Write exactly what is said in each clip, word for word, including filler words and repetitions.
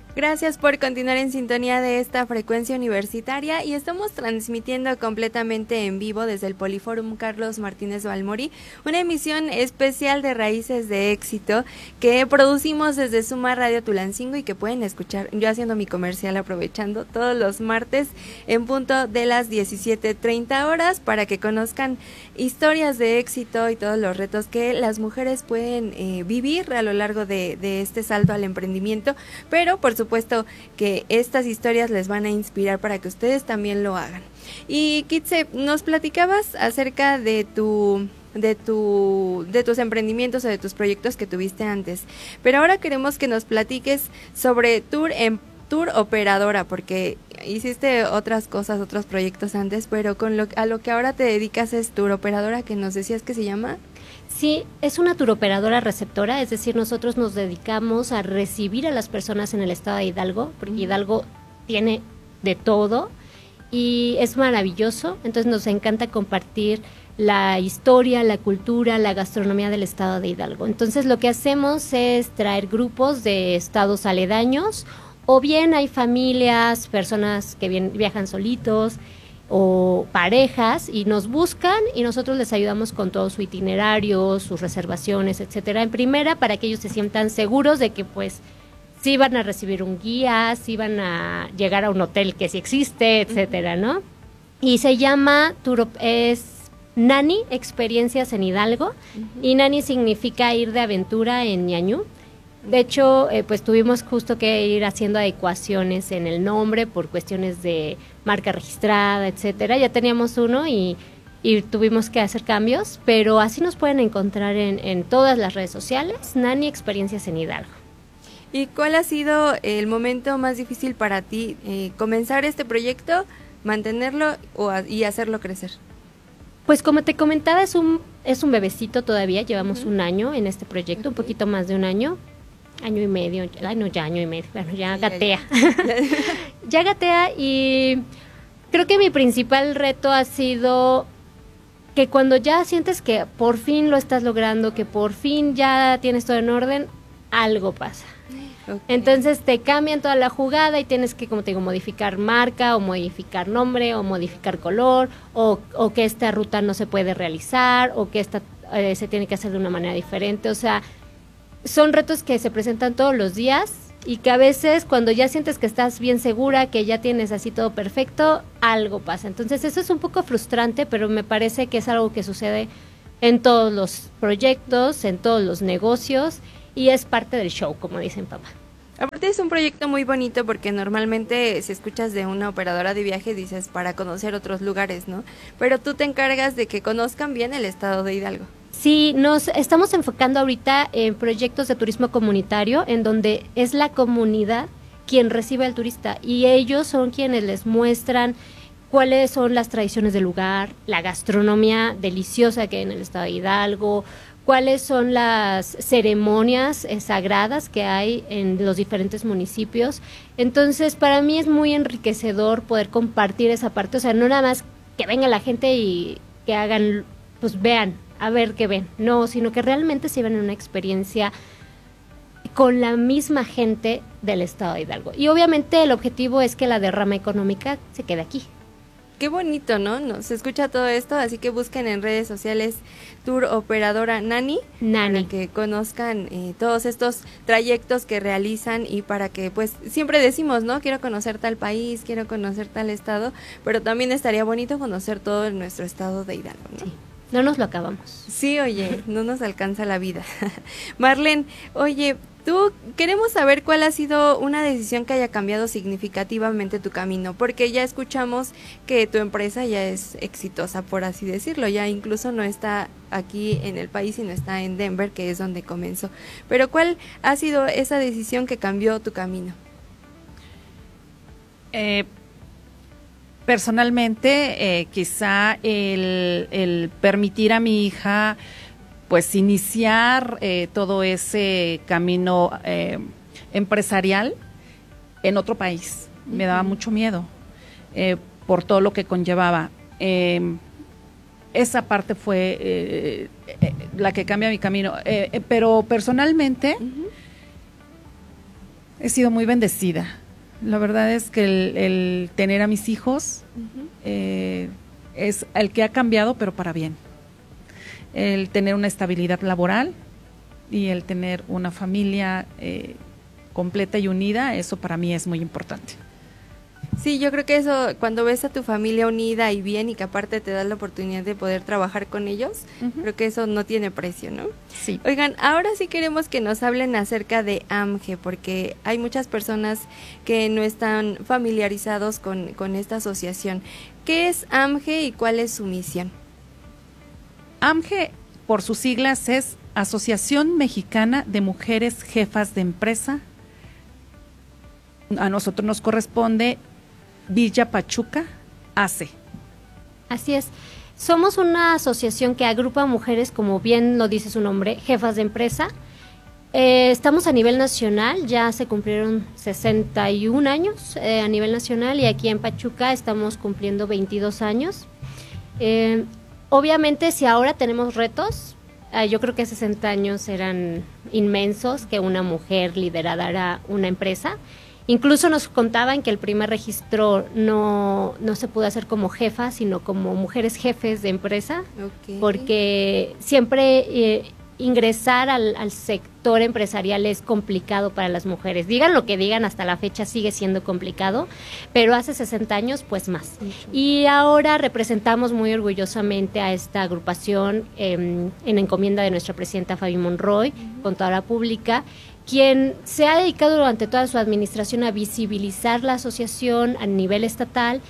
Gracias por continuar en sintonía de esta frecuencia universitaria y estamos transmitiendo completamente en vivo desde el Poliforum Carlos Martínez Balmori, una emisión especial de Raíces de Éxito que producimos desde Suma Radio Tulancingo y que pueden escuchar, yo haciendo mi comercial aprovechando, todos los martes en punto de las diecisiete treinta horas para que conozcan historias de éxito y todos los retos que las mujeres pueden eh, vivir a lo largo de, de este salto al emprendimiento, pero por supuesto que estas historias les van a inspirar para que ustedes también lo hagan. Y Kitse, nos platicabas acerca de tu de tu de tus emprendimientos o de tus proyectos que tuviste antes, pero ahora queremos que nos platiques sobre Tour en Tour Operadora, porque hiciste otras cosas, otros proyectos antes, pero con lo a lo que ahora te dedicas es Tour Operadora, que nos decías que se llama. Sí, es una turoperadora receptora, es decir, nosotros nos dedicamos a recibir a las personas en el estado de Hidalgo, porque Hidalgo tiene de todo y es maravilloso, entonces nos encanta compartir la historia, la cultura, la gastronomía del estado de Hidalgo. Entonces lo que hacemos es traer grupos de estados aledaños, o bien hay familias, personas que bien, viajan solitos, o parejas y nos buscan y nosotros les ayudamos con todo su itinerario, sus reservaciones, etcétera, en primera para que ellos se sientan seguros de que pues sí van a recibir un guía, sí van a llegar a un hotel que sí existe, etcétera, ¿no? Y se llama Tour, es Nani, Experiencias en Hidalgo, uh-huh. Y Nani significa ir de aventura en ñañú. De hecho, eh, pues tuvimos justo que ir haciendo adecuaciones en el nombre por cuestiones de marca registrada, etcétera. Ya teníamos uno y, y tuvimos que hacer cambios, pero así nos pueden encontrar en, en todas las redes sociales, Nani Experiencias en Hidalgo. ¿Y cuál ha sido el momento más difícil para ti? Eh, ¿Comenzar este proyecto, mantenerlo o a, y hacerlo crecer? Pues como te comentaba, es un, es un bebecito todavía, llevamos uh-huh. un año en este proyecto, okay. un poquito más de un año. Año y medio, ay no, ya año y medio, bueno, ya sí, gatea. Ya, ya. ya gatea y creo que mi principal reto ha sido que cuando ya sientes que por fin lo estás logrando, que por fin ya tienes todo en orden, algo pasa. Okay. Entonces te cambian toda la jugada y tienes que, como te digo, modificar marca o modificar nombre o modificar color o, o que esta ruta no se puede realizar o que esta eh, se tiene que hacer de una manera diferente, o sea, son retos que se presentan todos los días y que a veces cuando ya sientes que estás bien segura, que ya tienes así todo perfecto, algo pasa. Entonces eso es un poco frustrante, pero me parece que es algo que sucede en todos los proyectos, en todos los negocios y es parte del show, como dicen papá. Aparte es un proyecto muy bonito porque normalmente si escuchas de una operadora de viaje dices para conocer otros lugares, ¿no? Pero tú te encargas de que conozcan bien el estado de Hidalgo. Sí, nos estamos enfocando ahorita en proyectos de turismo comunitario en donde es la comunidad quien recibe al turista y ellos son quienes les muestran cuáles son las tradiciones del lugar, la gastronomía deliciosa que hay en el estado de Hidalgo, cuáles son las ceremonias eh, sagradas que hay en los diferentes municipios. Entonces, para mí es muy enriquecedor poder compartir esa parte, o sea, no nada más que venga la gente y que hagan, pues vean, a ver qué ven, no, sino que realmente se lleven una experiencia con la misma gente del estado de Hidalgo. Y obviamente el objetivo es que la derrama económica se quede aquí. Qué bonito, ¿no? ¿no? Se escucha todo esto, así que busquen en redes sociales Tour Operadora Nani, Nani. para que conozcan eh, todos estos trayectos que realizan y para que, pues, siempre decimos, ¿no? Quiero conocer tal país, quiero conocer tal estado, pero también estaría bonito conocer todo en nuestro estado de Hidalgo, ¿no? Sí. No nos lo acabamos. Sí, oye, no nos alcanza la vida. Marlene, oye, tú queremos saber cuál ha sido una decisión que haya cambiado significativamente tu camino, porque ya escuchamos que tu empresa ya es exitosa, por así decirlo, ya incluso no está aquí en el país, sino está en Denver, que es donde comenzó. Pero ¿cuál ha sido esa decisión que cambió tu camino? Eh... Personalmente, eh, quizá el, el permitir a mi hija, pues, iniciar eh, todo ese camino eh, empresarial en otro país. Uh-huh. Me daba mucho miedo eh, por todo lo que conllevaba. Eh, esa parte fue eh, eh, la que cambia mi camino. Eh, eh, pero personalmente, uh-huh. He sido muy bendecida. La verdad es que el, el tener a mis hijos uh-huh. eh, es el que ha cambiado, pero para bien. El tener una estabilidad laboral y el tener una familia eh, completa y unida, eso para mí es muy importante. Sí, yo creo que eso, cuando ves a tu familia unida y bien y que aparte te da la oportunidad de poder trabajar con ellos, uh-huh. creo que eso no tiene precio, ¿no? Sí. Oigan, ahora sí queremos que nos hablen acerca de AMGE, porque hay muchas personas que no están familiarizados con, con esta asociación. ¿Qué es AMGE y cuál es su misión? AMGE, por sus siglas, es Asociación Mexicana de Mujeres Jefas de Empresa. A nosotros nos corresponde Villa Pachuca, A C E. Así es. Somos una asociación que agrupa mujeres, como bien lo dice su nombre, jefas de empresa. Eh, estamos a nivel nacional, ya se cumplieron sesenta y un años eh, a nivel nacional, y aquí en Pachuca estamos cumpliendo veintidós años. Eh, obviamente, si ahora tenemos retos, eh, yo creo que sesenta años eran inmensos que una mujer liderara una empresa. Incluso nos contaban que el primer registro no, no se pudo hacer como jefa, sino como mujeres jefes de empresa, okay. porque siempre eh, ingresar al, al sector empresarial es complicado para las mujeres. Digan lo que digan, hasta la fecha sigue siendo complicado, pero hace sesenta años pues más. Sí. Y ahora representamos muy orgullosamente a esta agrupación eh, en encomienda de nuestra presidenta Fabi Monroy, uh-huh. contadora pública, quien se ha dedicado durante toda su administración a visibilizar la asociación a nivel estatal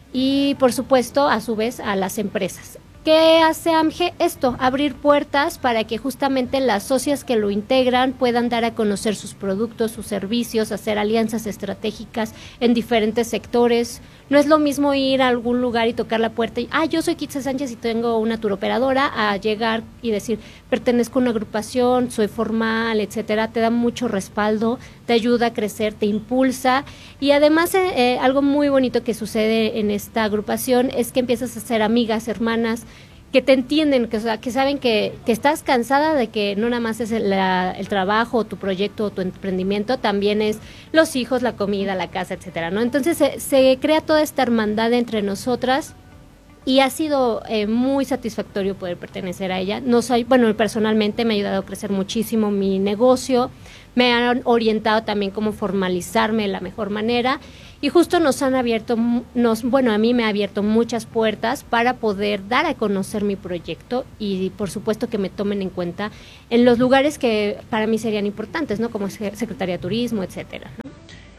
y, por supuesto, a su vez, a las empresas. ¿Qué hace AMGE? Esto, abrir puertas para que justamente las socias que lo integran puedan dar a conocer sus productos, sus servicios, hacer alianzas estratégicas en diferentes sectores. No es lo mismo ir a algún lugar y tocar la puerta y, ah, yo soy Kitze Sánchez y tengo una turoperadora, a llegar y decir, pertenezco a una agrupación, soy formal, etcétera. Te da mucho respaldo, te ayuda a crecer, te impulsa, y además eh, eh, algo muy bonito que sucede en esta agrupación es que empiezas a ser amigas, hermanas, que te entienden, que, o sea, que saben que, que estás cansada de que no nada más es el, la, el trabajo, tu proyecto o tu emprendimiento, también es los hijos, la comida, la casa, etcétera, ¿no? Entonces se, se crea toda esta hermandad entre nosotras y ha sido eh, muy satisfactorio poder pertenecer a ella. No soy, bueno, personalmente me ha ayudado a crecer muchísimo mi negocio, me han orientado también cómo formalizarme de la mejor manera. Y justo nos han abierto, nos, bueno, a mí me ha abierto muchas puertas para poder dar a conocer mi proyecto y, por supuesto, que me tomen en cuenta en los lugares que para mí serían importantes, ¿no? Como Secretaría de Turismo, etcétera, ¿no?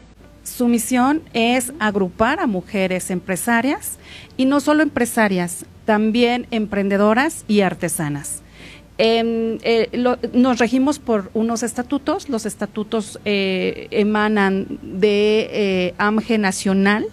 Su misión es agrupar a mujeres empresarias, y no solo empresarias, también emprendedoras y artesanas. Eh, eh, lo, nos regimos por unos estatutos. Los estatutos eh, emanan de eh, AMGE Nacional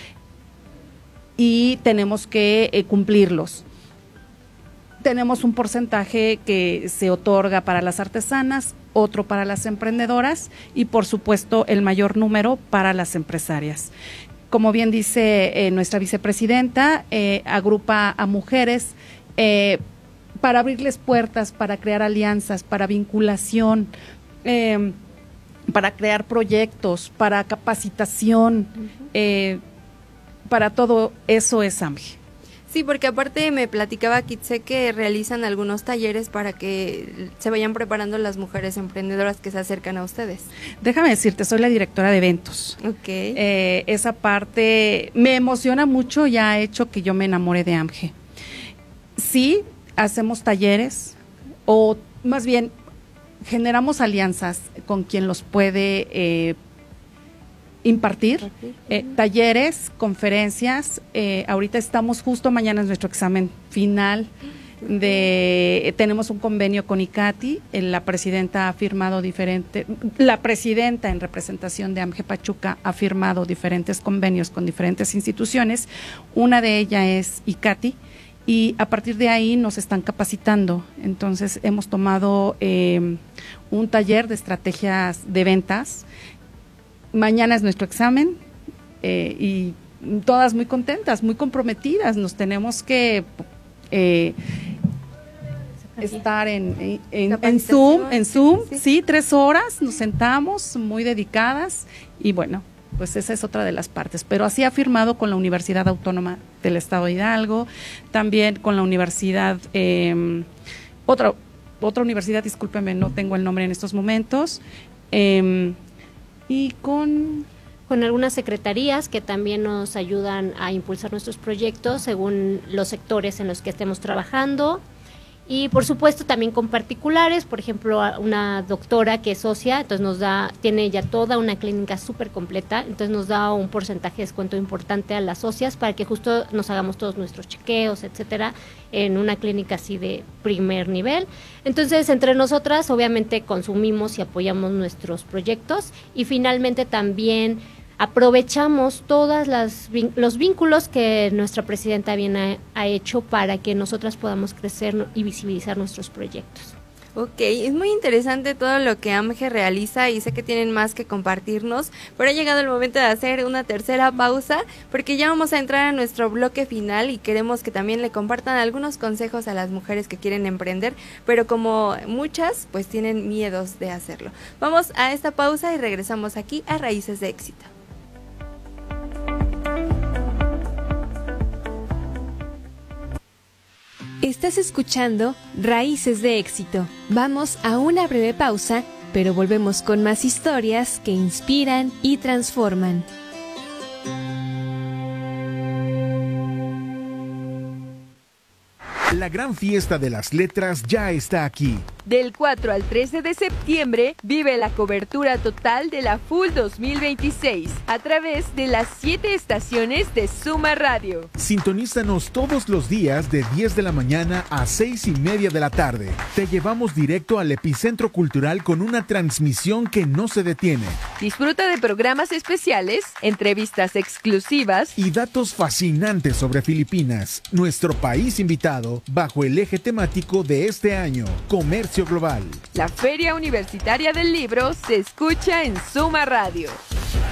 y tenemos que eh, cumplirlos. Tenemos un porcentaje que se otorga para las artesanas, otro para las emprendedoras y, por supuesto, el mayor número para las empresarias. Como bien dice eh, nuestra vicepresidenta, eh, agrupa a mujeres eh, para abrirles puertas, para crear alianzas, para vinculación, eh, para crear proyectos, para capacitación, uh-huh. eh, para todo eso es AMGE. Sí, porque aparte me platicaba Kitze que realizan algunos talleres para que se vayan preparando las mujeres emprendedoras que se acercan a ustedes. Déjame decirte, soy la directora de eventos. Ok. Eh, esa parte me emociona mucho y ha hecho que yo me enamore de AMGE. Sí, hacemos talleres, o más bien generamos alianzas con quien los puede eh, impartir, eh, talleres, conferencias. Eh, ahorita estamos justo, mañana es nuestro examen final de, eh, tenemos un convenio con ICATI, eh, la presidenta ha firmado diferente, la presidenta en representación de AMGE Pachuca ha firmado diferentes convenios con diferentes instituciones, una de ellas es ICATI, y a partir de ahí nos están capacitando. Entonces hemos tomado eh, un taller de estrategias de ventas. Mañana es nuestro examen eh, y todas muy contentas, muy comprometidas. Nos tenemos que eh, estar en, en, en Zoom, en Zoom, sí. sí, tres horas, nos sentamos muy dedicadas y bueno, pues esa es otra de las partes. Pero así ha firmado con la Universidad Autónoma del Estado de Hidalgo, también con la Universidad, eh, otra, otra universidad, discúlpeme, no tengo el nombre en estos momentos, eh, y con... con algunas secretarías que también nos ayudan a impulsar nuestros proyectos según los sectores en los que estemos trabajando. Y por supuesto también con particulares, por ejemplo, una doctora que es socia, entonces nos da, tiene ya toda una clínica súper completa, entonces nos da un porcentaje de descuento importante a las socias para que justo nos hagamos todos nuestros chequeos, etcétera, en una clínica así de primer nivel. Entonces, entre nosotras obviamente consumimos y apoyamos nuestros proyectos y finalmente también aprovechamos todas las los vínculos que nuestra presidenta bien ha, ha hecho para que nosotras podamos crecer y visibilizar nuestros proyectos. Ok, es muy interesante todo lo que A M G realiza y sé que tienen más que compartirnos, pero ha llegado el momento de hacer una tercera pausa porque ya vamos a entrar a nuestro bloque final y queremos que también le compartan algunos consejos a las mujeres que quieren emprender, pero como muchas, pues tienen miedos de hacerlo. Vamos a esta pausa y regresamos aquí a Raíces de Éxito. Estás escuchando Raíces de Éxito. Vamos a una breve pausa, pero volvemos con más historias que inspiran y transforman. La gran fiesta de las letras ya está aquí. Del cuatro al trece de septiembre, vive la cobertura total de la F U L dos mil veintiséis a través de las siete estaciones de Suma Radio. Sintonízanos todos los días de diez de la mañana a seis y media de la tarde. Te llevamos directo al epicentro cultural con una transmisión que no se detiene. Disfruta de programas especiales, entrevistas exclusivas y datos fascinantes sobre Filipinas, nuestro país invitado, bajo el eje temático de este año, Comercio Global. La Feria Universitaria del Libro se escucha en Suma Radio.